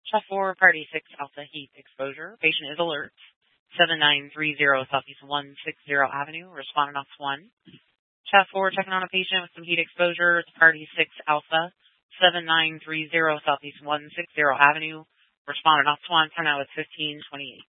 Chef 4, Party 6, Alpha Heat Exposure. Patient is alert. 7930 Southeast 160 Avenue. Respondent off 1. Chef 4, checking on a patient with some heat exposure. It's Party 6, Alpha. 7930 Southeast 160 Avenue. Respondent off 1. Time now is 15:28.